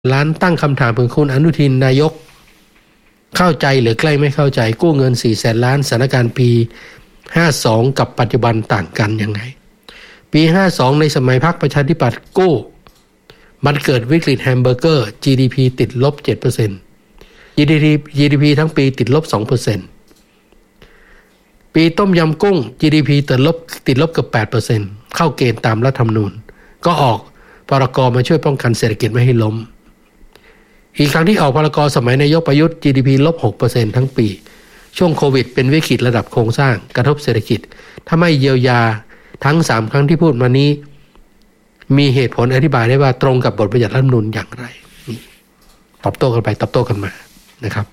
ล้านตั้งคำถามถึงคุณอนุทินนายกเข้าใจหรือใกล้ไม่เข้าใจกู้เงิน 400,000 ล้านสถานการณ์ปี52กับปัจจุบันต่างกันยังไงปี52ในสมัยพรรคประชาธิปัตย์กู้มันเกิดวิกฤตแฮมเบอร์เกอร์ GDP ติดลบ 7% GDP ทั้งปีติดลบ 2%ปีต้มยำกุ้ง GDP ติดลบเกือบ 8% เข้าเกณฑ์ตามรัฐธรรมนูญก็ออกพรก.มาช่วยป้องกันเศรษฐกิจไม่ให้ล้มอีกครั้งที่ออกพรก.สมัยนายกประยุทธ์ GDP ลบ 6% ทั้งปีช่วงโควิดเป็นวิกฤตระดับโครงสร้างกระทบเศรษฐกิจถ้าไม่เยียวยาทั้ง3ครั้งที่พูดมานี้มีเหตุผลอธิบายได้ว่าตรงกับบทบัญญัติรัฐธรรมนูญอย่างไรนี่ตอบโต้กันไปตอบโต้กันมานะครับ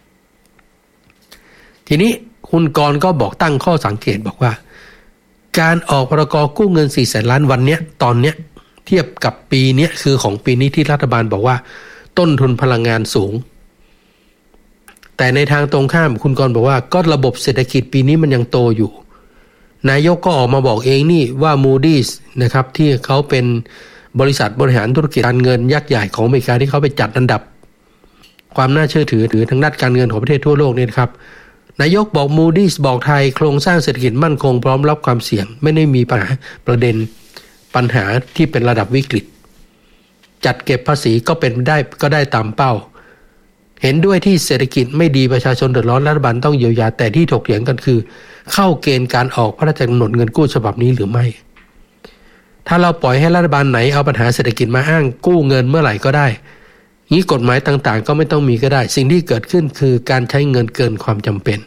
ทีนี้คุณกรณ์ก็บอกตั้งข้อสังเกตบอกว่าการออกพรก.กู้เงิน 400,000 ล้านวันเนี้ยตอนเนี้ยเทียบกับปีนี้คือของปีนี้ที่รัฐบาลบอกว่าต้นทุนพลังงานสูงแต่ในทางตรงข้ามคุณกรณ์บอกว่าก็ระบบเศรษฐกิจปีนี้มันยังโตอยู่นายกก็ออกมาบอกเองนี่ว่า Moody's นะครับที่เขาเป็นบริษัทบริหารธุรกิจการเงินยักษ์ใหญ่ของอเมริกาที่เขาไปจัดอันดับความน่าเชื่อถือทางด้านการเงินของประเทศทั่วโลกนี่นะครับนายกบอก Moody's บอกไทยโครงสร้างเศรษฐกิจมั่นคงพร้อมรับความเสี่ยงไม่ได้มีปัญหาที่เป็นระดับวิกฤตจัดเก็บภาษีก็ได้ตามเป้าเห็นด้วยที่เศรษฐกิจไม่ดีประชาชนเดือดร้อนรัฐบาลต้องเยียวยาแต่ที่ถกเถียงกันคือเข้าเกณฑ์การออกพระราชกำหนดเงินกู้ฉบับนี้หรือไม่ถ้าเราปล่อยให้รัฐบาลไหนเอาปัญหาเศรษฐกิจมาอ้างกู้เงินเมื่อไหร่ก็ได้งี้กฎหมายต่างๆก็ไม่ต้องมีก็ได้สิ่งที่เกิดขึ้นคือการใช้เงินเกินความจำเป็น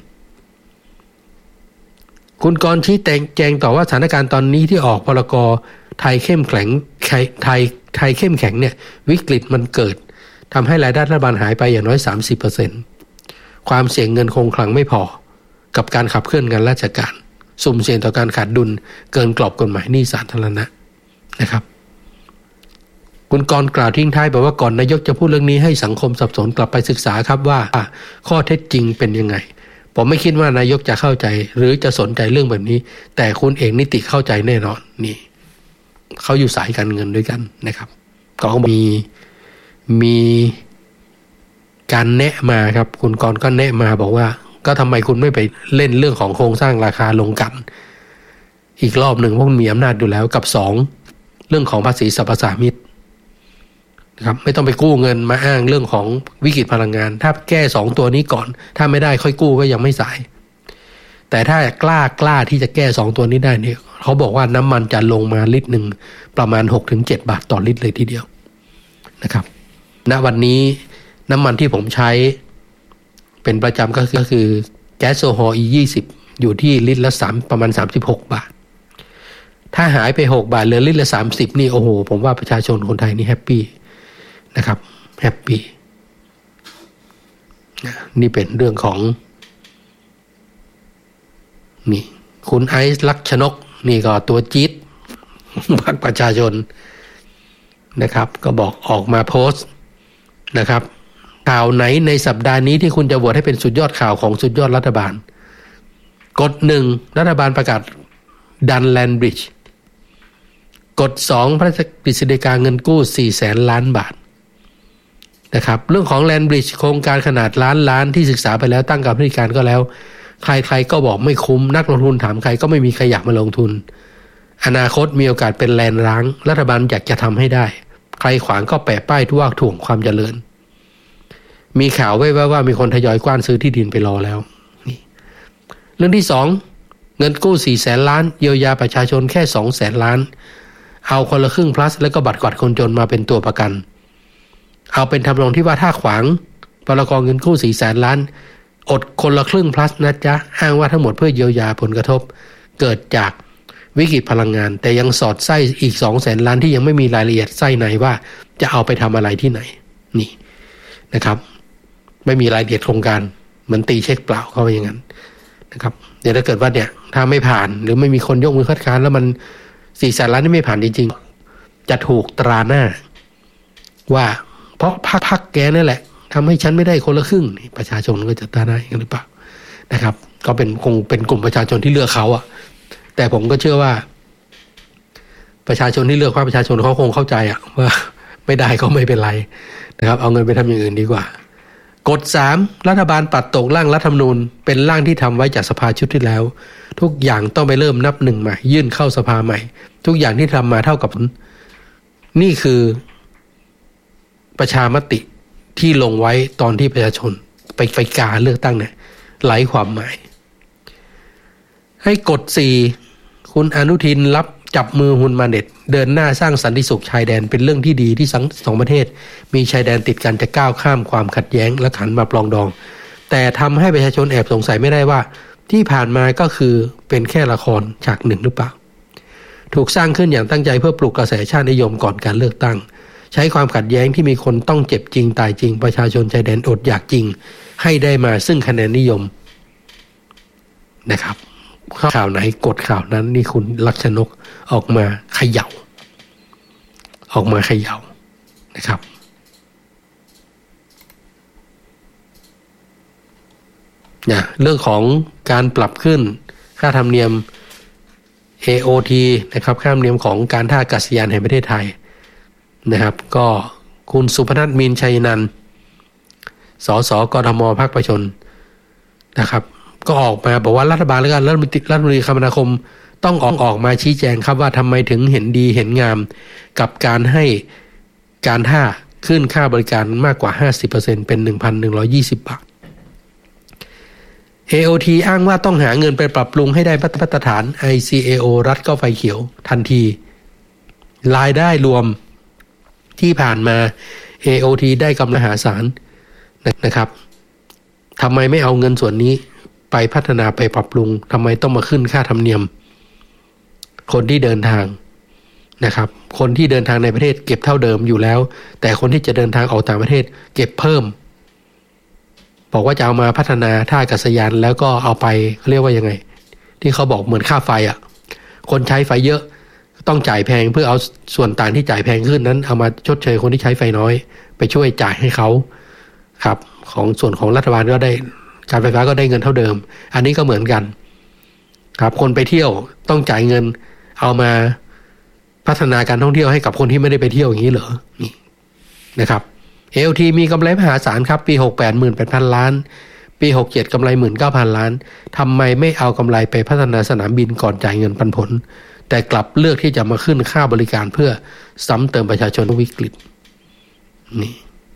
คุณกรณ์ชี้แจงต่อว่าสถานการณ์ตอนนี้ที่ออกพรก.ไทยเข้มแข็งเนี่ยวิกฤตมันเกิดทำให้รายได้รัฐบาลหายไปอย่างน้อย 30% ความเสี่ยงเงินคงคลังไม่พอกับการขับเคลื่อนงานราชการสุ่มเสี่ยงต่อการขาดดุลเกินกรอบกฎหมายหนี้สาธารณะนะครับคุณกรณ์กล่าวทิ้งท้ายบอกว่าก่อนนายกจะพูดเรื่องนี้ให้สังคมสับสนกลับไปศึกษาครับว่าข้อเท็จจริงเป็นยังไงผมไม่คิดว่านายกจะเข้าใจหรือจะสนใจเรื่องแบบนี้แต่คุณเอกนิติเข้าใจแน่นอนนี่เขาอยู่สายการเงินด้วยกันนะครับก็มีการแนะมาครับคุณกรณ์ก็แนะมาบอกว่าก็ทำไมคุณไม่ไปเล่นเรื่องของโครงสร้างราคาลงกันอีกรอบหนึ่งเพราะคุณมีอำนาจอยู่แล้วกับ2เรื่องของภาษีสรรพสามิตนะครับไม่ต้องไปกู้เงินมาอ้างเรื่องของวิกฤตพลังงานถ้าแก้2ตัวนี้ก่อนถ้าไม่ได้ค่อยกู้ก็ยังไม่สายแต่ถ้ากล้าที่จะแก้2ตัวนี้ได้เนี่ยเขาบอกว่าน้ำมันจะลงมาลิตรนึงประมาณ 6-7 บาทต่อลิตรเลยทีเดียวนะครับณวันนี้น้ำมันที่ผมใช้เป็นประจำก็คือแก๊สโซฮอล์ E20 อยู่ที่ลิตรละประมาณ36 บาทถ้าหายไป6 บาทเหลือลิตรละ30นี่โอ้โหผมว่าประชาชนคนไทยนี่แฮปปี้นะครับแฮปปี้นี่เป็นเรื่องของนี่คุณไอซ์ลักษณกนี่ก็ตัวจี๊ดพรรคประชาชนนะครับก็บอกออกมาโพสต์นะครับข่าวไหนในสัปดาห์นี้ที่คุณจะโหวตให้เป็นสุดยอดข่าวของสุดยอดรัฐบาลกด1รัฐบาลประกาศดันแลนด์บริดจ์กด2พระราชกฤษฎีกาเงินกู้ 400,000 ล้านบาทนะครับเรื่องของแลนด์บริดจ์โครงการขนาดล้านที่ศึกษาไปแล้วตั้งกรรมการก็แล้วใครๆก็บอกไม่คุ้มนักลงทุนถามใครก็ไม่มีใครอยากมาลงทุนอนาคตมีโอกาสเป็นแลนด์ร้างรัฐบาลอยากจะทำให้ได้ใครขวางก็แปะป้ายทั่วถ่วงความเจริญมีข่าวไว้ว่ามีคนทยอยกว้านซื้อที่ดินไปรอแล้วนี่เรื่องที่2เงินกู้ 400,000 ล้านเยียวยาประชาชนแค่ 200,000 ล้านเอาคนละครึ่ง plus แล้วก็บัตรกวาดคนจนมาเป็นตัวประกันเอาเป็นทำนองที่ว่าถ้าขวางพรก.เงินกู้ 400,000 ล้านอดคนละครึ่ง plus นะจ๊ะอ้างว่าทั้งหมดเพื่อเยียวยาผลกระทบเกิดจากวิกฤตพลังงานแต่ยังสอดไส้อีก 200,000 ล้านที่ยังไม่มีรายละเอียดไส้ในว่าจะเอาไปทำอะไรที่ไหนนี่นะครับไม่มีรายละเอียดโครงการเหมือนตีเช็คเปล่าเข้าไปอย่างนั้นนะครับเดี๋ยวถ้าเกิดว่าเนี่ยถ้าไม่ผ่านหรือไม่มีคนยกมือคัดค้านแล้วมัน 400,000 ล้านนี่ไม่ผ่านจริงๆจะถูกตราหน้าว่าเพราะพรรคแกนั่นแหละทำให้ฉันไม่ได้คนละครึ่งนี่ประชาชนก็จะตราหน้ากันหรือเปล่านะครับก็คงเป็นกลุ่มประชาชนที่เลือกเขาอ่ะแต่ผมก็เชื่อว่าประชาชนที่เลือกว่าประชาชนเขาคงเข้าใจอ่ะว่าไม่ได้ก็ไม่เป็นไรนะครับเอาเงินไปทำอย่างอื่นดีกว่ากฎ3รัฐบาลปัดตกร่างรัฐธรรมนูญเป็นร่างที่ทำไว้จากสภาชุดที่แล้วทุกอย่างต้องไปเริ่มนับหนึ่งใหม่ยื่นเข้าสภาใหม่ทุกอย่างที่ทำมาเท่ากับนี่คือประชามติที่ลงไว้ตอนที่ประชาชนไปกาเลือกตั้งเนี่ยไร้ความหมายให้กฎ4คุณอนุทินรับจับมือฮุนมาเน็ตเดินหน้าสร้างสันติสุขชายแดนเป็นเรื่องที่ดีที่สองประเทศมีชายแดนติดกันจะก้าวข้ามความขัดแย้งและหันมาปรองดองแต่ทำให้ประชาชนแอบสงสัยไม่ได้ว่าที่ผ่านมาก็คือเป็นแค่ละครฉากหนึ่งหรือเปล่าถูกสร้างขึ้นอย่างตั้งใจเพื่อปลุกกระแสชาตินิยมก่อนการเลือกตั้งใช้ความขัดแย้งที่มีคนต้องเจ็บจริงตายจริงประชาชนชายแดนอดอยากจริงให้ได้มาซึ่งคะแนนนิยมนะครับข่าวไหนกดข่าวนั้นนี่คุณลักษณกออกมาเขย่านะครับเรื่องของการปรับขึ้นค่าธรรมเนียม AOT นะครับค่าธรรมเนียมของการท่าอากาศยานแห่งประเทศไทยนะครับก็คุณสุพนัทมีนชัยนันท์สสกทมพรรคประชาชนนะครับก็ออกมาบอกว่ารัฐบาลและรัฐมนตรีคมนาคมต้องออกมาชี้แจงครับว่าทำไมถึงเห็นดีเห็นงามกับการให้การท่าขึ้นค่าบริการมากกว่า 50% เป็น 1,120 บาท AOT อ้างว่าต้องหาเงินไปปรับปรุงให้ได้มาตรฐาน ICAO รัฐก็ไฟเขียวทันทีรายได้รวมที่ผ่านมา AOT ได้กำไรมหาศาลนะครับทำไมไม่เอาเงินส่วนนี้ไปพัฒนาไปปรับปรุงทำไมต้องมาขึ้นค่าธรรมเนียมคนที่เดินทางนะครับคนที่เดินทางในประเทศเก็บเท่าเดิมอยู่แล้วแต่คนที่จะเดินทางออกต่างประเทศเก็บเพิ่มบอกว่าจะเอามาพัฒนาท่าอากาศยานแล้วก็เอาไปเขาเรียกว่ายังไงที่เขาบอกเหมือนค่าไฟอ่ะคนใช้ไฟเยอะต้องจ่ายแพงเพื่อเอาส่วนต่างที่จ่ายแพงขึ้นนั้นเอามาชดเชยคนที่ใช้ไฟน้อยไปช่วยจ่ายให้เขาครับของส่วนของรัฐบาลก็ได้การไฟฟ้าก็ได้เงินเท่าเดิมอันนี้ก็เหมือนกันครับคนไปเที่ยวต้องจ่ายเงินเอามาพัฒนาการท่องเที่ยวให้กับคนที่ไม่ได้ไปเที่ยวอย่างนี้เหรอนี่นะครับ AOT มีกำไรมหาศาลครับปี68 18,000 ล้านปี67กำไร 19,000 ล้านทำไมไม่เอากำไรไปพัฒนาสนามบินก่อนจ่ายเงินปันผลแต่กลับเลือกที่จะมาขึ้นค่าบริการเพื่อซ้ำเติมประชาชนวิกฤตนี่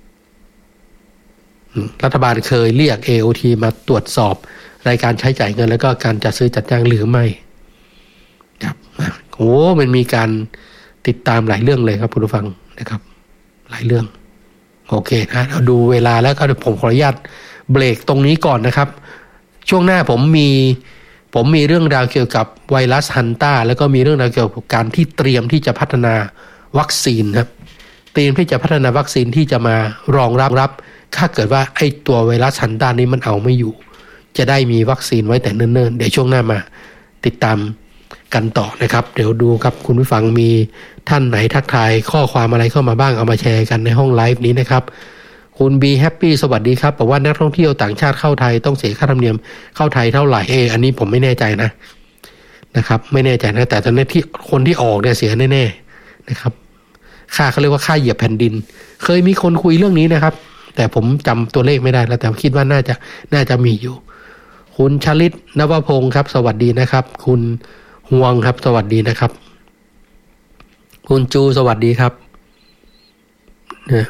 รัฐบาลเคยเรียก AOT มาตรวจสอบรายการใช้จ่ายเงินแล้วก็การจัดซื้อจัดจ้างหรือไม่ครับโอ้มันมีการติดตามหลายเรื่องเลยครับคุณผู้ฟังนะครับหลายเรื่องโอเคนะเราดูเวลาแล้วก็ผมขออนุญาตเบรกตรงนี้ก่อนนะครับช่วงหน้าผมมีเรื่องราวเกี่ยวกับไวรัสฮันต้าแล้วก็มีเรื่องราวเกี่ยวกับการที่เตรียมที่จะพัฒนาวัคซีนครับเตรียมที่จะพัฒนาวัคซีนที่จะมารองรับถ้าเกิดว่าไอ้ตัวไวรัสฮันต้านี้มันเอาไม่อยู่จะได้มีวัคซีนไว้แต่เนิ่นๆเดี๋ยวช่วงหน้ามาติดตามกันต่อนะครับเดี๋ยวดูครับคุณผู้ฟังมีท่านไหนทักทายข้อความอะไรเข้ามาบ้างเอามาแชร์กันในห้องไลฟ์นี้นะครับคุณบีแฮปปี้สวัสดีครับบอกว่านักท่องเที่ยวต่างชาติเข้าไทยต้องเสียค่าธรรมเนียมเข้าไทยเท่าไหร่อันนี้ผมไม่แน่ใจนะครับไม่แน่ใจนะแต่ตอนนี้ที่คนที่ออกเนี่ยเสียแน่ๆนะครับค่าเขาเรียกว่าค่าเหยียบแผ่นดินเคยมีคนคุยเรื่องนี้นะครับแต่ผมจำตัวเลขไม่ได้แล้วแต่คิดว่าน่าจะมีอยู่คุณชลิตนวพงศ์ครับสวัสดีนะครับคุณห่วงครับสวัสดีนะครับคุณจูสวัสดีครับเนี่ย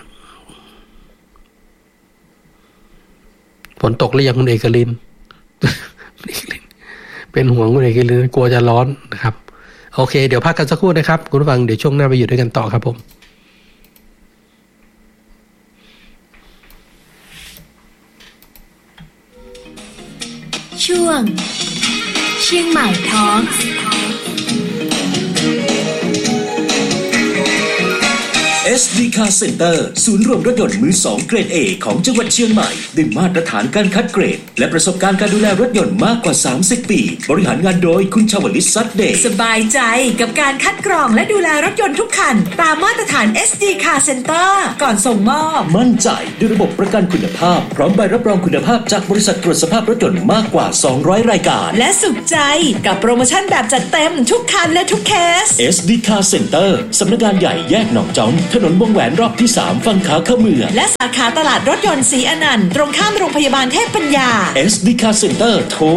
ฝนตกหรือยังคุณเอกลิน เป็นห่วงคุณเอกลินกลัวจะร้อนนะครับโอเคเดี๋ยวพักกันสักครู่นะครับคุณผู้ฟังเดี๋ยวช่วงหน้าไปอยู่ด้วยกันต่อครับผมช่วงเชียงใหม่ทอล์ค SD Car Center ศูนย์รวมรถยนต์มือ2เกรด A ของจังหวัดเชียงใหม่ด้วยมาตรฐานการคัดเกรดและประสบการณ์การดูแลรถยนต์มากกว่า30ปีบริหารงานโดยคุณชวลิต ซัดเดชสบายใจกับการคัดกรองและดูแลรถยนต์ทุกคันตามมาตรฐาน SD Car Center ก่อนส่งมอบมั่นใจด้วยระบบประกันคุณภาพพร้อมใบรับรองคุณภาพจากบริษัทตรวจสภาพรถยนต์มากกว่า200รายการและสุขใจกับโปรโมชั่นแบบจัดเต็มทุกคันและทุกเคส SD Car Center สำนักงานใหญ่แยกหนองจอมถถนนวงแหวนรอบที่3ฝั่งขาเข้าเมืองและสาขาตลาดรถยนต์ศรีอนันต์ตรงข้ามโรงพยาบาลเทพปัญญา SD Car Center โทร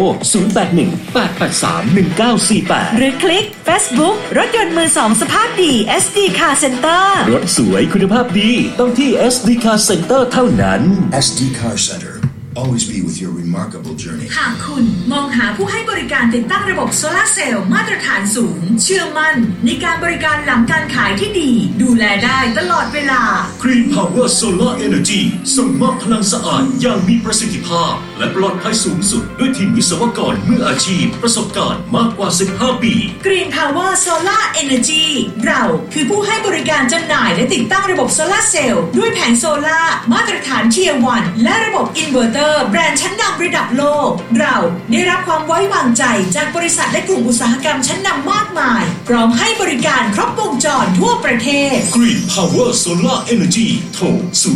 0818831948 หรือคลิก Facebook รถยนต์มือ2สภาพดี SD Car Center รถสวยคุณภาพดีต้องที่ SD Car Center เท่านั้น SD Car Center always be with your remarkable journey หากคุณมองหาผู้ให้บริการติดตั้งระบบโซลาร์เซลล์มาตรฐานสูงเชื่อมั่นในการบริการหลังการขายที่ดีดูแลได้ตลอดเวลา Green Power Solar Energy ส่งมอบพลังสะอาดอย่างมีประสิทธิภาพและปลอดภัยสูงสุดด้วยทีมวิศวกรมืออาชีพประสบการณ์มากกว่า15 ปี Green Power Solar Energy เราคือผู้ให้บริการจำหน่ายและติดตั้งระบบโซลาร์เซลล์ด้วยแผงโซล่ามาตรฐาน Tier 1 และระบบอินเวอร์เตอร์แบรนด์ชั้นนำระดับโลกเราได้รับความไว้วางใจจากบริษัทและกลุ่มอุตสาหกรรมชั้นนำมากมายพร้อมให้บริการครบวงจรทั่วประเทศ Green Power Solar Energy โทร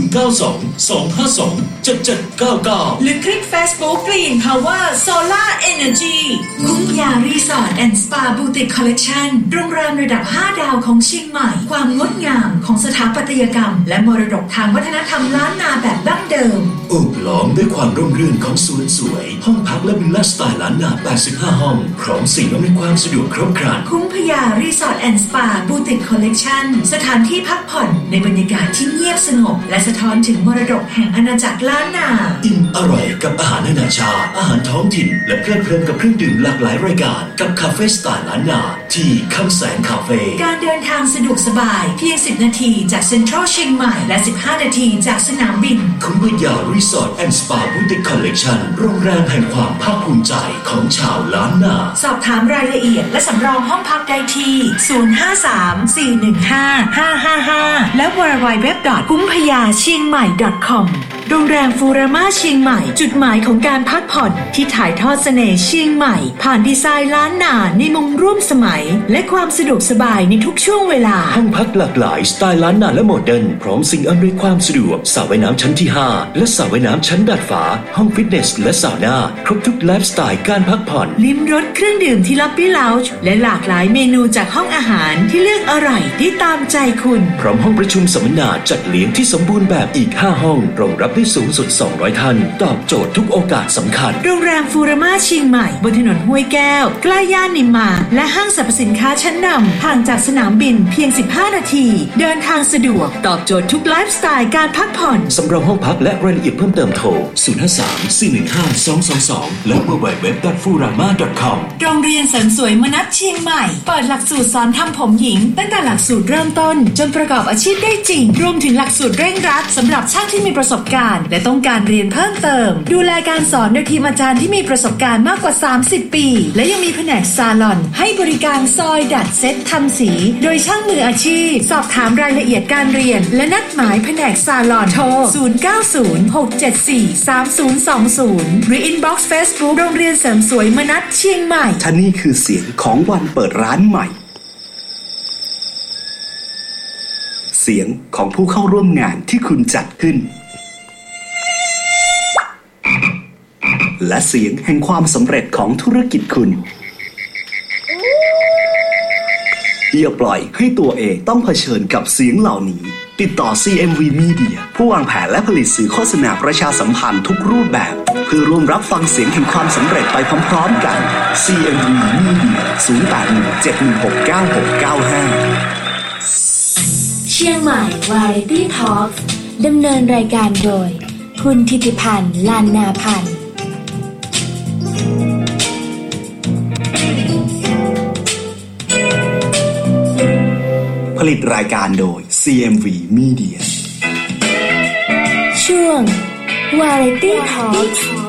092-252-7799 หรือคลิก Facebook Green Power Solar Energy คุ้มยารีสอร์ทแอนด์สปาบูติกคอลเลคชั่นโรงแรมระดับ5ดาวของเชียงใหม่ความงดงามของสถาปัตยกรรมและมรดกทางวัฒนธรรมล้านนาแบบดั้งเดิมโอบล้อมด้วยความร่มรื่นของสวนสวยห้องพักและวิลล่าสไตล์ล้านนา85ห้องพร้อมสิ่งอำนวยความสะดวกครบครันคุ้มพยารีสอร์ทแอนด์สปาบูติกคอลเลคชั่นสถานที่พักผ่อนในบรรยากาศที่เงียบสงบและสะท้อนถึงมรดกแห่งอาณาจักรล้านนาอิ่มอร่อยกับอาหารนานาชาติอาหารท้องถิ่นและเพลิดเพลินกับเครื่องดื่มหลากหลายรายการกับคาเฟ่สไตล์ล้านนาที่คำแสงคาเฟ่การเดินทางสะดวกสบายเพียง10นาทีจากเซ็นทรัลเชียงใหม่และ15นาทีจากสนามบินคุ้มพยารีสอร์ทแอนด์สปาบูติกคอลเลคชั่นโรงแรมแห่งความภาคภูมิใจของชาวล้านนาสอบถามรายละเอียดและสำรองห้องพักได้ที่053-415-555และ www.kumphayachiengmai.com โรงแรมฟูราม่าเชียงใหม่จุดหมายของการพักผ่อนที่ถ่ายทอดเสน่ห์เชียงใหม่ผ่านดีไซน์ล้านนาในมุมร่วมสมัยและความสะดวกสบายในทุกช่วงเวลาห้องพักหลากหลายสไตล์ล้านนาและโมเดิร์นพร้อมสิ่งอำนวยความสะดวกสระว่ายน้ำชั้นที่5และสระว่ายน้ำชั้นดาดฟ้าห้องฟิตเนสและซาวน่าครบทุกไลฟ์สไตล์การพักผ่อนลิ้มรสเครื่องดื่มที่ล็อบบี้เลาจ์และหลากหลายเมนูจากห้องอาหารที่เลือกอร่อยได้ตามใจคุณพร้อมห้องประชุมสัมมนาจัดเลี้ยงที่สมบูรณ์แบบอีก5ห้องรองรับได้สูงสุด200ท่านตอบโจทย์ทุกโอกาสสำคัญโรงแรมฟูราม่าเชียงใหม่บนถนนห้วยแก้วใกล้ย่านนิมมานและห้างสรรพสินค้าชั้นนำห่างจากสนามบินเพียง15นาทีเดินทางสะดวกตอบโจทย์ทุกไลฟ์สไตล์การพักผ่อนสำรองห้องพักและรายละเอียดเพิ่มเติมโทร 053-415-222 และ www.furama.com โรงเรียนเสริมสวยมนัสเชียงใหม่เปิดหลักสูตรสอนทำผมหญิงตั้งแต่หลักสูตรเริ่มต้นจนประกอบอาชีพได้จริงรวมถึงหลักสูตรเร่งรัดสำหรับช่างที่มีประสบการณ์และต้องการเรียนเพิ่มเติมดูแลการสอนโดยทีมอาจารย์ที่มีประสบการณ์มากกว่า30ปีและยังมีแผนกซาลอนให้บริการซอยดัดเซ็ตทำสีโดยช่างมืออาชีพสอบถามรายละเอียดการเรียนและนัดหมายแผนกซาลอนโทร 0906743020 หรือ inbox Facebook โรงเรียนเสริมสวยมนัสเชียงใหม่ท่านี่คือเสียงของวันเปิดร้านใหม่เสียงของผู้เข้าร่วมงานที่คุณจัดขึ้นและเสียงแห่งความสำเร็จของธุรกิจคุณอย่าปล่อยให้ตัวเองต้องเผชิญกับเสียงเหล่านี้ติดต่อ CMV Media ผู้วางแผนและผลิตสื่อโฆษณาประชาสัมพันธ์ทุกรูปแบบเพื่อร่วมรับฟังเสียงแห่งความสำเร็จไปพร้อมๆกัน CMV Media 0817169695 เชียงใหม่ Variety Talk ดำเนินรายการโดยคุณธิติพันธ์ ลานนาพันธ์ผลิตรายการโดย CMV Media ช่วง Variety Talk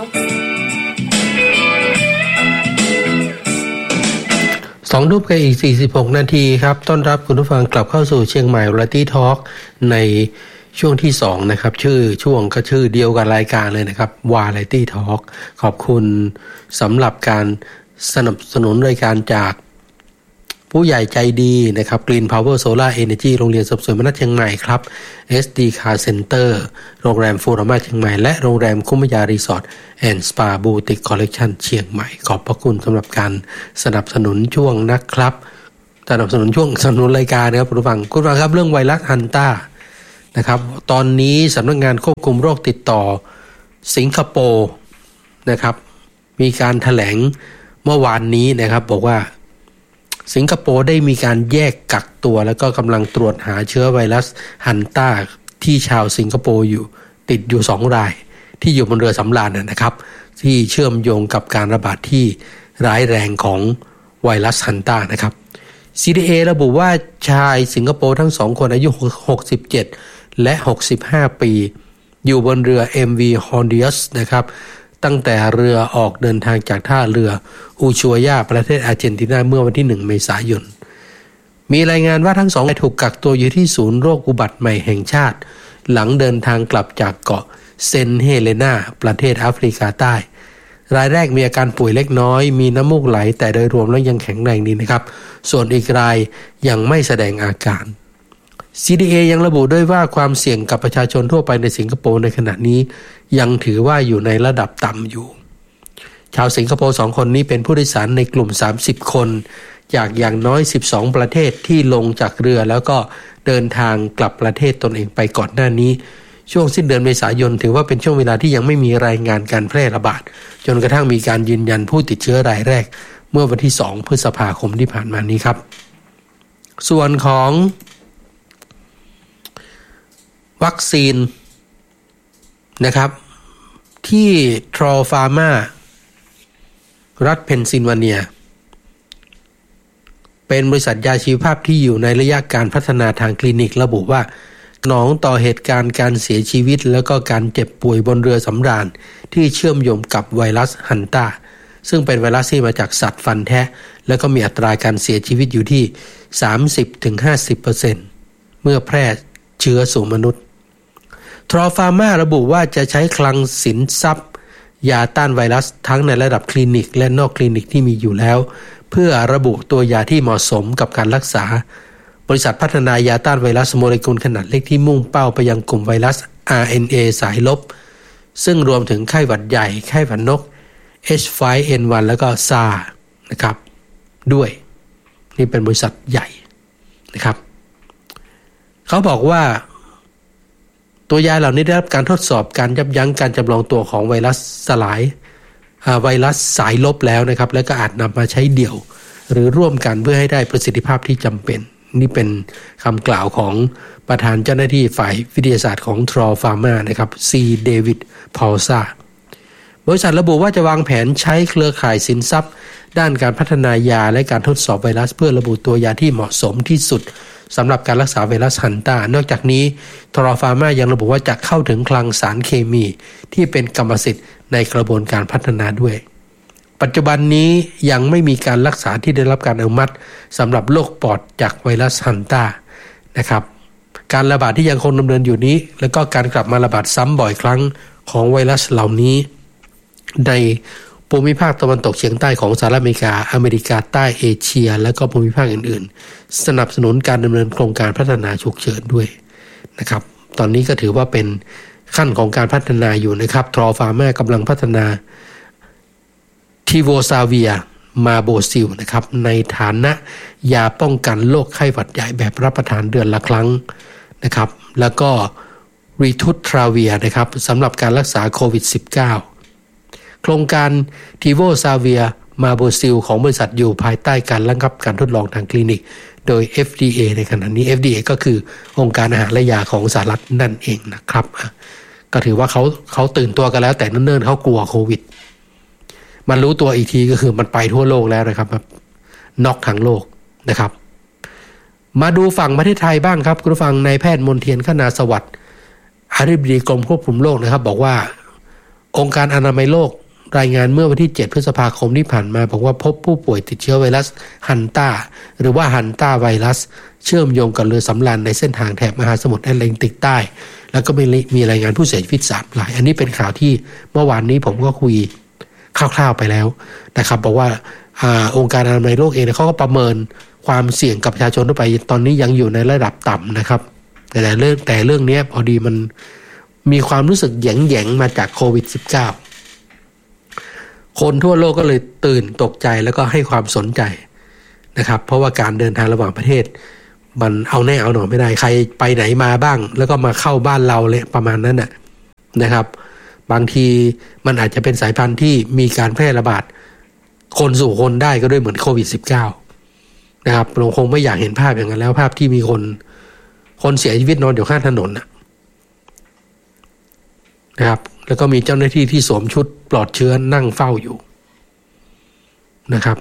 2 ทุ่มกับอีก46นาทีครับต้อนรับคุณผู้ฟังกลับเข้าสู่เชียงใหม่ Variety Talk ในช่วงที่2นะครับช่วงก็ชื่อเดียวกับรายการเลยนะครับ Variety Talk ขอบคุณสำหรับการสนับสนุนรายการจากผู้ใหญ่ใจดีนะครับ Green Power Solar Energy โรงเรียนเสริมสวยมนัสเชียงใหม่ครับ SD Car Center โรงแรมฟูราม่าเชียงใหม่และโรงแรมคุ้มพยารีสอร์ทแอนด์สปาบูติกคอลเลคชั่นเชียงใหม่ขอบพระคุณสำหรับการสนับสนุนช่วงนะครับสนับสนุนช่วงสนับสนุนรายการนะครับคุณผู้ฟังครับเรื่องไวรัสฮันต้านะครับตอนนี้สำนักงานควบคุมโรคติดต่อสิงคโปร์นะครับมีการแถลงเมื่อวานนี้นะครับบอกว่าสิงคโปร์ได้มีการแยกกักตัวแล้วก็กำลังตรวจหาเชื้อไวรัสฮันต้าที่ชาวสิงคโปร์อยู่ติดอยู่2รายที่อยู่บนเรือสำราญนะครับที่เชื่อมโยงกับการระบาดที่ร้ายแรงของไวรัสฮันต้านะครับ CDA ระบุว่าชายสิงคโปร์ทั้ง2คนอายุ67และ65ปีอยู่บนเรือ MV Honduras นะครับตั้งแต่เรือออกเดินทางจากท่าเรืออูชัวยาประเทศอาร์เจนตินาเมื่อวันที่1เมษายนมีรายงานว่าทั้ง2รายถูกกักตัวอยู่ที่ศูนย์โรคอุบัติใหม่แห่งชาติหลังเดินทางกลับจากเกาะเซนต์เฮเลนาประเทศแอฟริกาใต้รายแรกมีอาการป่วยเล็กน้อยมีน้ำมูกไหลแต่โดยรวมแล้วยังแข็งแรงดีนะครับส่วนอีกรายยังไม่แสดงอาการ CDA ยังระบุด้วยว่าความเสี่ยงกับประชาชนทั่วไปในสิงคโปร์ในขณะนี้ยังถือว่าอยู่ในระดับต่ำอยู่ชาวสิงคโปร์2คนนี้เป็นผู้โดยสารในกลุ่ม30คนจากอย่างน้อย12ประเทศที่ลงจากเรือแล้วก็เดินทางกลับประเทศตนเองไปก่อนหน้านี้ช่วงสิ้นเดือนเมษายนถือว่าเป็นช่วงเวลาที่ยังไม่มีรายงานการแพร่ระบาดจนกระทั่งมีการยืนยันผู้ติดเชื้อรายแรกเมื่อวันที่2พฤษภาคมที่ผ่านมานี้ครับส่วนของวัคซีนนะครับที่ทรอฟาร์มารัฐเพนซิลเวเนียเป็นบริษัทยาชีวภาพที่อยู่ในระยะการพัฒนาทางคลินิกระบุว่าหนองต่อเหตุการณ์การเสียชีวิตแล้วก็การเจ็บป่วยบนเรือสำราญที่เชื่อมโยงกับไวรัสฮันต้าซึ่งเป็นไวรัสที่มาจากสัตว์ฟันแทะแล้วก็มีอัตราการเสียชีวิตอยู่ที่ 30-50% เมื่อแพร่เชื้อสู่มนุษย์ทรอฟาร์มาระบุว่าจะใช้คลังสินทรัพย์ยาต้านไวรัสทั้งในระดับคลินิกและนอกคลินิกที่มีอยู่แล้วเพื่อระบุตัวยาที่เหมาะสมกับการรักษาบริษัทพัฒนายาต้านไวรัสโมเลกุลขนาดเล็กที่มุ่งเป้าไปยังกลุ่มไวรัส RNA สายลบซึ่งรวมถึงไข้หวัดใหญ่ไข้หวัดนก H5N1 แล้วก็ซาร์นะครับด้วยนี่เป็นบริษัทใหญ่นะครับเขาบอกว่าตัวยาเหล่านี้ได้รับการทดสอบการยับยั้งการจำลองตัวของไวรัสไวรัสสายลบแล้วนะครับและก็อาจนำมาใช้เดี่ยวหรือร่วมกันเพื่อให้ได้ประสิทธิภาพที่จำเป็นนี่เป็นคำกล่าวของประธานเจ้าหน้าที่ฝ่ายวิทยาศาสตร์ของทรอฟาร์มานะครับซีเดวิดพอลซาบริษัทระบุว่าจะวางแผนใช้เครือข่ายสินทรัพย์ด้านการพัฒนายาและการทดสอบไวรัสเพื่อระบุตัวยาที่เหมาะสมที่สุดสำหรับการรักษาไวรัสฮันต้านอกจากนี้ทรอฟาร์มายังระบุว่าจะเข้าถึงคลังสารเคมีที่เป็นกรรมสิทธิ์ในกระบวนการพัฒนาด้วยปัจจุบันนี้ยังไม่มีการรักษาที่ได้รับการอนุมัติสำหรับโรคปอดจากไวรัสฮันต้านะครับการระบาดที่ยังคงดำเนินอยู่นี้แล้วก็การกลับมาระบาดซ้ำบ่อยครั้งของไวรัสเหล่านี้ในภูมิภาคตะวันตกเฉียงใต้ของสหรัฐอเมริกาใต้เอเชียและก็ภูมิภาคอื่นๆสนับสนุนการดำเนินโครงการพัฒนาฉุกเฉินด้วยนะครับตอนนี้ก็ถือว่าเป็นขั้นของการพัฒนาอยู่นะครับทรอฟาร์มากำลังพัฒนาทิโวซาเวียมาโบซิลนะครับในฐานะยาป้องกันโรคไข้หวัดใหญ่แบบรับประทานเดือนละครั้งนะครับแล้วก็รีทูทราเวียนะครับสำหรับการรักษาโควิด -19 โครงการทิโวซาเวียมาโบซิลของบริษัทอยู่ภายใต้การระงับการทดลองทางคลินิกโดย FDA ในขณะนี้ FDA ก็คือองค์การอาหารและยาของสหรัฐนั่นเองนะครับก็ถือว่าเขาตื่นตัวกันแล้วแต่เนิ่นๆเขากลัวโควิดมันรู้ตัวอีกทีก็คือมันไปทั่วโลกแล้วนะครับน็อกทั้งโลกนะครับมาดูฝั่งประเทศไทยบ้างครับคุณผู้ฟังนายแพทย์มนเทียนคณาสวัสดิ์อธิบดีกรมควบคุมโรคนะครับบอกว่าองค์การอนามัยโลกรายงานเมื่อวันที่7พฤษภาคมที่ผ่านมาบอกว่าพบผู้ป่วยติดเชื้อไวรัสฮันต้าหรือว่าฮันต้าไวรัสเชื่อมโยงกับเรือสำราญในเส้นทางแถบมหาสมุทรแอตแลนติกใต้แล้วก็มีรายงานผู้เสียชีวิต3รายอันนี้เป็นข่าวที่เมื่อวานนี้ผมก็คุยคร่าวๆไปแล้วนะครับบอกว่าองค์การอนามัยโลกเองเขาก็ประเมินความเสี่ยงกับประชาชนทั่วไปตอนนี้ยังอยู่ในระดับต่ำนะครับแต่เรื่องนี้พอดีมันมีความรู้สึกแหยงๆมาจากโควิด -19 คนทั่วโลกก็เลยตื่นตกใจแล้วก็ให้ความสนใจนะครับเพราะว่าการเดินทางระหว่างประเทศมันเอาแน่เอาหน่อไม่ได้ใครไปไหนมาบ้างแล้วก็มาเข้าบ้านเราเลยประมาณนั้นนะครับบางทีมันอาจจะเป็นสายพันธุ์ที่มีการแพร่ระบาดคนสู่คนได้ก็ด้วยเหมือนโควิด -19 นะครับเราคงไม่อยากเห็นภาพอย่างนั้นแล้วภาพที่มีคนเสียชีวิตนอนอยู่ข้างถนนนะครับแล้วก็มีเจ้าหน้าที่ที่สวมชุดปลอดเชื้อนั่งเฝ้าอยู่นะครับ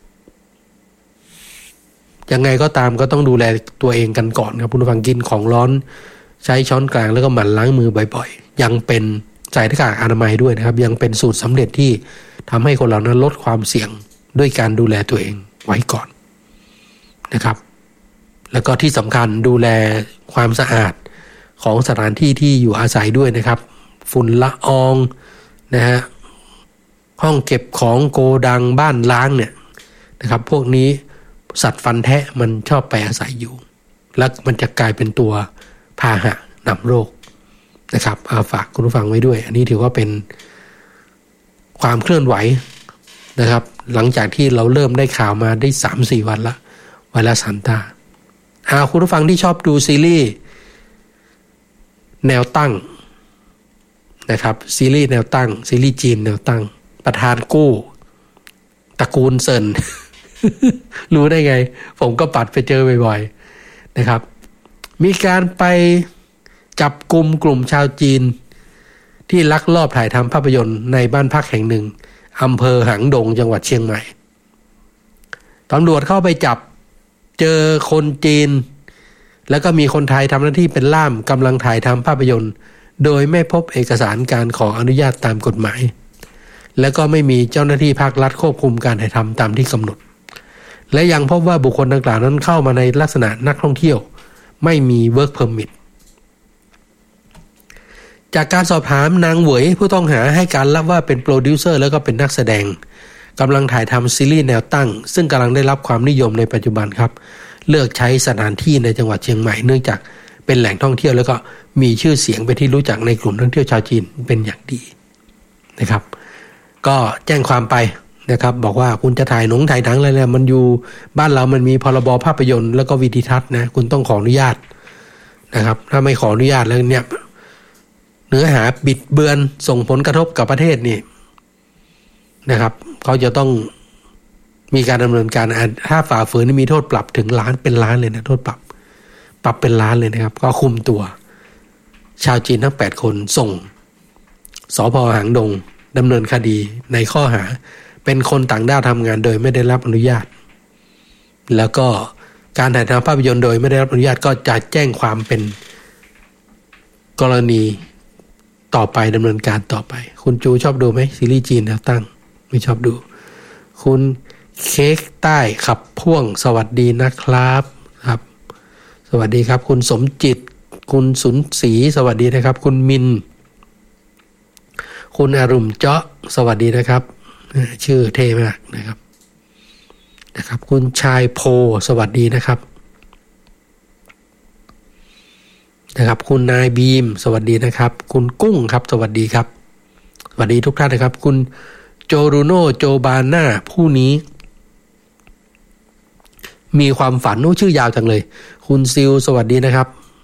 ยังไงก็ตามก็ต้องดูแลตัวเองกันก่อนครับคุณผู้ฟังกินของร้อนใช้ช้อนกลางแล้วก็หมั่นล้างมือบ่อยๆยังเป็นใส่หน้ากากอนามัยด้วยนะครับยังเป็นสูตรสำเร็จที่ทำให้คนเรานั้นลดความเสี่ยงด้วยการดูแลตัวเองไว้ก่อนนะครับแล้วก็ที่สำคัญดูแลความสะอาดของสถานที่ที่อยู่อาศัยด้วยนะครับฝุ่นละอองนะฮะห้องเก็บของโกดังบ้านล้างเนี่ยนะครับพวกนี้สัตว์ฟันแทะมันชอบไปอาศัยอยู่แล้วมันจะกลายเป็นตัวพาหะนำโรคนะครับฝากคุณผู้ฟังไว้ด้วยอันนี้ถือว่าเป็นความเคลื่อนไหวนะครับหลังจากที่เราเริ่มได้ข่าวมาได้ 3-4 วันละไวรัสซันต้าคุณผู้ฟังที่ชอบดูซีรีส์แนวตั้งนะครับซีรีส์แนวตั้งซีรีส์จีนแนวตั้งประธานกู้ตระกูลเซิน รู้ได้ไงผมก็ปัดไปเจอบ่อยๆนะครับมีการไปจับกลุ่มชาวจีนที่ลักลอบถ่ายทำภาพยนตร์ในบ้านพักแห่งหนึ่งอำเภอหางดงจังหวัดเชียงใหม่ตำรวจเข้าไปจับเจอคนจีนแล้วก็มีคนไทยทำหน้าที่เป็นล่ามกำลังถ่ายทำภาพยนตร์โดยไม่พบเอกสารการขออนุญาตตามกฎหมายและก็ไม่มีเจ้าหน้าที่ภาครัฐควบคุมการถ่ายทำตามที่กำหนดและยังพบว่าบุคคลดังกล่าวนั้นเข้ามาในลักษณะนักท่องเที่ยวไม่มี work permit จากการสอบถามนางเหวยผู้ต้องหาให้การรับว่าเป็นโปรดิวเซอร์แล้วก็เป็นนักแสดงกำลังถ่ายทำซีรีส์แนวตั้งซึ่งกำลังได้รับความนิยมในปัจจุบันครับเลือกใช้สถานที่ในจังหวัดเชียงใหม่เนื่องจากเป็นแหล่งท่องเที่ยวแล้วก็มีชื่อเสียงเป็นที่รู้จักในกลุ่มนักท่องเที่ยวชาวจีนเป็นอย่างดีนะครับก็แจ้งความไปนะครับบอกว่าคุณจะถ่ายหนังอะไรเนี่ยมันอยู่บ้านเรามันมีพรบภาพยนตร์แล้วก็วิดีทัศน์นะคุณต้องขออนุญาตนะครับถ้าไม่ขออนุญาตแล้วเนี่ยเนื้อหาบิดเบือนส่งผลกระทบกับประเทศนี่นะครับเขาจะต้องมีการดำเนินการถ้าฝ่าฝืนนี่มีโทษปรับถึงล้านเป็นล้านเลยนะโทษปรับเป็นล้านเลยนะครับก็คุมตัวชาวจีนทั้ง8คนส่งสภ.หางดงดำเนินคดีในข้อหาเป็นคนต่างด้าวทำงานโดยไม่ได้รับอนุญาตแล้วก็การถ่ายทำภาพยนตร์โดยไม่ได้รับอนุญาตก็จะแจ้งความเป็นกรณีต่อไปดำเนินการต่อไปคุณจูชอบดูไหมซีรีส์จีนแนวตั้งไม่ชอบดูคุณเค้กใต้ขับพ่วงสวัสดีนะครับครับสวัสดีครับคุณสมจิตคุณสุนศรีสวัสดีนะครับคุณมินคุณอรุมเจาะสวัสดีนะครับชื่อเท่มากนะครับคุณชายโพสวัสดีนะครับคุณนายบีมสวัสดีนะครับคุณกุ้งครับสวัสดีครับสวัสดีทุกท่านนะครับคุณโจรูโนโจบาน่าผู้นี้มีความฝันชื่อยาวจังเลยคุณซิลสวัสดีนะครับ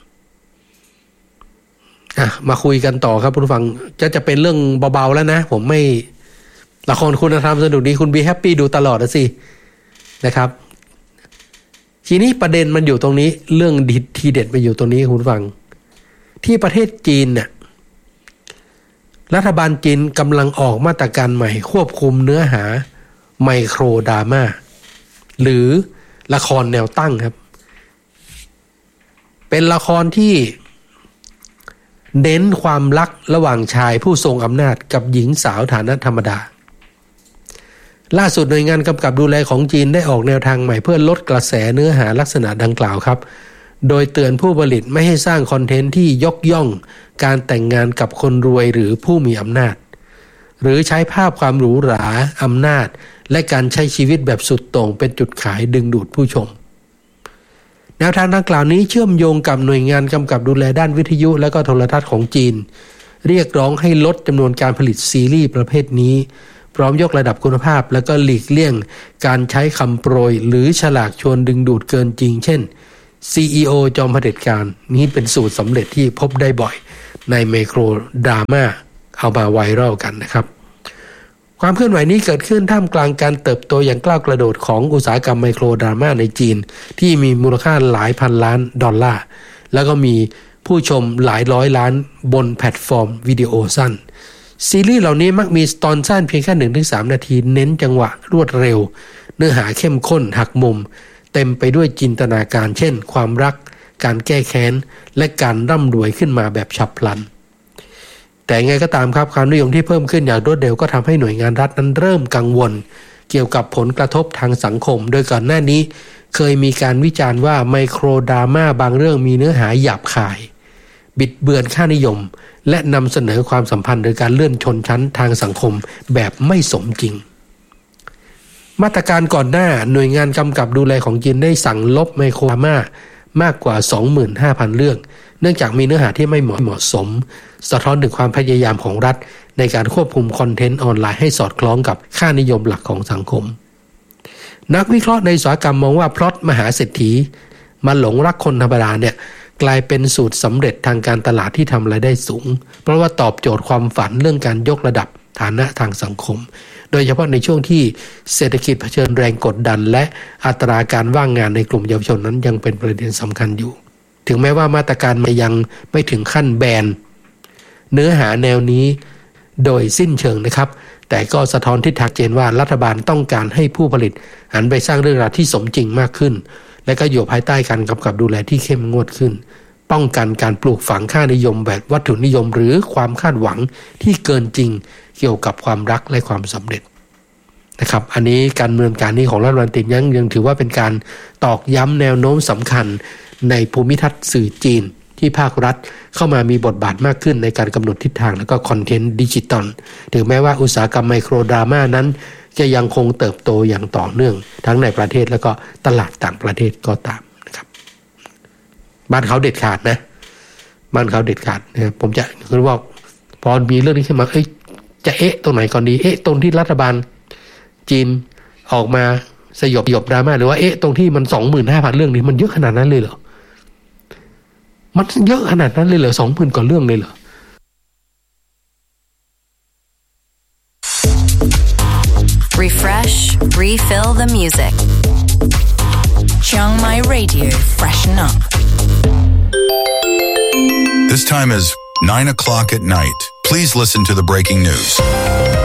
มาคุยกันต่อครับผู้ฟังจะเป็นเรื่องเบาๆแล้วนะผมไม่ละครคุณธรรมสนุกดีคุณบีแฮปปี้ดูตลอดนะสินะครับทีนี้ประเด็นมันอยู่ตรงนี้เรื่องทีเด็ดไปอยู่ตรงนี้คุณฟังที่ประเทศจีนเนี่ยรัฐบาลจีนกำลังออกมาตรการใหม่ควบคุมเนื้อหาไมโครดราม่าหรือละครแนวตั้งครับเป็นละครที่เน้นความรักระหว่างชายผู้ทรงอำนาจกับหญิงสาวฐานะธรรมดาล่าสุดหน่วยงานกำกับดูแลของจีนได้ออกแนวทางใหม่เพื่อลดกระแสเนื้อหาลักษณะดังกล่าวครับโดยเตือนผู้ผลิตไม่ให้สร้างคอนเทนต์ที่ยกย่องการแต่งงานกับคนรวยหรือผู้มีอำนาจหรือใช้ภาพความหรูหราอำนาจและการใช้ชีวิตแบบสุดโต่งเป็นจุดขายดึงดูดผู้ชมแนวทางดังกล่าวนี้เชื่อมโยงกับหน่วยงานกำกับดูแลด้านวิทยุและก็โทรทัศน์ของจีนเรียกร้องให้ลดจำนวนการผลิตซีรีส์ประเภทนี้พร้อมยกระดับคุณภาพแล้วก็หลีกเลี่ยงการใช้คำโปรยหรือฉลากชวนดึงดูดเกินจริงเช่น CEO จอมเผด็จการนี้เป็นสูตรสำเร็จที่พบได้บ่อยในไมโครดราม่าเอามาไวรัลกันนะครับความเคลื่อนไหวนี้เกิดขึ้นท่ามกลางการเติบโตอย่างก้าวกระโดดของอุตสาหกรรมไมโครดราม่าในจีนที่มีมูลค่าหลายพันล้านดอลลาร์แล้วก็มีผู้ชมหลายร้อยล้านบนแพลตฟอร์มวิดีโอสั้นซีรีส์เหล่านี้มักมีตอนสั้นเพียงแค่ 1-3 นาทีเน้นจังหวะรวดเร็วเนื้อหาเข้มข้นหักมุมเต็มไปด้วยจินตนาการเช่นความรักการแก้แค้นและการร่ำรวยขึ้นมาแบบฉับพลันแต่ไงก็ตามครับความนิยมที่เพิ่มขึ้นอย่างรวดเร็วก็ทำให้หน่วยงานรัฐนั้นเริ่มกังวลเกี่ยวกับผลกระทบทางสังคมโดยก่อนหน้านี้เคยมีการวิจารณ์ว่าไมโครดราม่าบางเรื่องมีเนื้อหาหยาบคายบิดเบือนค่านิยมและนำเสนอความสัมพันธ์โดยการเลื่อนชนชั้นทางสังคมแบบไม่สมจริงมาตรการก่อนหน้าหน่วยงานกำกับดูแลของจีนได้สั่งลบไมโครดราม่ามากกว่า 25,000 เรื่องเนื่องจากมีเนื้อหาที่ไม่เหมาะสมสะท้อนถึงความพยายามของรัฐในการควบคุมคอนเทนต์ออนไลน์ให้สอดคล้องกับค่านิยมหลักของสังคมนักวิเคราะห์ในอุตสาหกรรมมองว่าพล็อตมหาเศรษฐีมาหลงรักคนธรรมดาเนี่ยกลายเป็นสูตรสำเร็จทางการตลาดที่ทำรายได้สูงเพราะว่าตอบโจทย์ความฝันเรื่องการยกระดับฐานะทางสังคมโดยเฉพาะในช่วงที่เศรษฐกิจเผชิญแรงกดดันและอัตราการว่างงานในกลุ่มเยาวชนนั้นยังเป็นประเด็นสำคัญอยู่ถึงแม้ว่ามาตรการมันยังไม่ถึงขั้นแบนเนื้อหาแนวนี้โดยสิ้นเชิงนะครับแต่ก็สะท้อนทิศทางเจนว่ารัฐบาลต้องการให้ผู้ผลิตหันไปสร้างเรื่องราวที่สมจริงมากขึ้นและก็อยู่ภายใต้การกำกับดูแลที่เข้มงวดขึ้นป้องกันการปลูกฝังค่านิยมแบบวัตถุนิยมหรือความคาดหวังที่เกินจริงเกี่ยวกับความรักและความสำเร็จนะครับอันนี้การดำเนินการนี้ของรัฐบาลจีนยังถือว่าเป็นการตอกย้ำแนวโน้มสำคัญในภูมิทัศน์สื่อจีนที่ภาครัฐเข้ามามีบทบาทมากขึ้นในการกำหนดทิศทางและก็คอนเทนต์ดิจิตอลถึงแม้ว่าอุตสาหกรรมไมโครดราม่านั้นจะยังคงเติบโตอย่างต่อเนื่องทั้งในประเทศแล้วก็ตลาดต่างประเทศก็ตามนะครับบ้านเขาเด็ดขาดนะบ้านเขาเด็ดขาดนะผมจะคือว่าพอมีเรื่องนี้ขึ้นมาจะตรงไหนก่อนดีตรงที่รัฐบาลจีนออกมาสยบดราม่าหรือว่าตรงที่มัน 25,000 เรื่องนี้มันเยอะขนาดนั้นเลยเหรอมันเยอะขนาดนั้นเลยเหรอ 20,000 กว่าเรื่องเลยเหรอ Refresh, refill the music. Chiang Mai Radio, freshen up. This time is 9 o'clock at night. Please listen to the breaking news.